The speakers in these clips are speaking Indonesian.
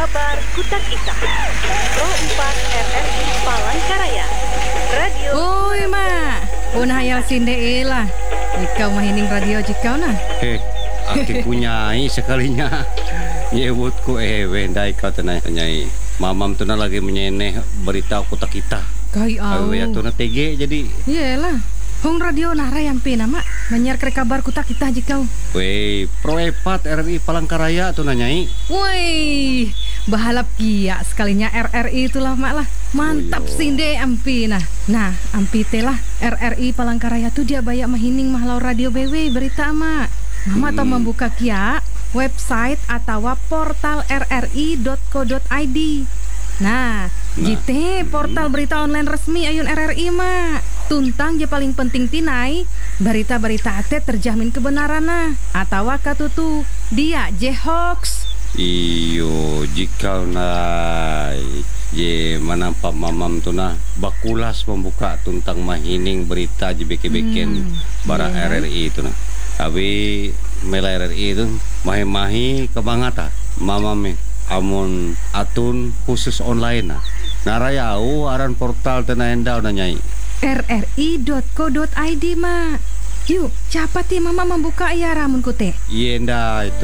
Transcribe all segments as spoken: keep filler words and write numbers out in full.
Kabar Kutak Ita Pro empat R R I Palangkaraya Radio. Oi mak, pun hayal sinde lah. Ikau mahining radio jikau nah. Heh, aki punyai sekalinya. Nyebutku eh wendai kau tenai nyai. Mamam tu na lagi menyeneh berita Kutak Ita. Kai au. Awe ya tu na T G jadi. Iyalah. Hong radio nara yang pina mak banyak ke kabar Kutak Ita jikau. Wei, Pro empat R R I Palangkaraya tu na nyai. Woi, bahalap kia sekalinya R R I itulah mak lah. Mantap Oh, yo. sinde ampi nah. Nah, ampi telah R R I Palangkaraya tu dia banyak mahining mahlau radio B W berita mak. Mama Hmm. tau membuka kia website atau portal r r i dot co dot i d. Nah, Nah. jite portal berita online resmi ayun R R I mak. Tuntang je paling penting tinai berita-berita ate terjamin kebenaran nah. Atau katutu dia je hoax. Iyo, jika na ye manampak mamam tu na bakulas membuka tuntang mahining berita je beken-beken Hmm, bara iya. R R I tu na. Abi mela R R I tu mahi-mahi kebangata mamam amun atun khusus online na. Narayau aran portal tena endau na nyai. r r i dot co dot i d mak. Yuk, capati mama membuka ya ramun kute. Yenda itu.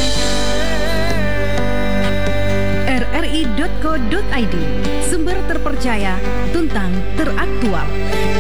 r r i dot co dot i d, sumber terpercaya, tuntang teraktual.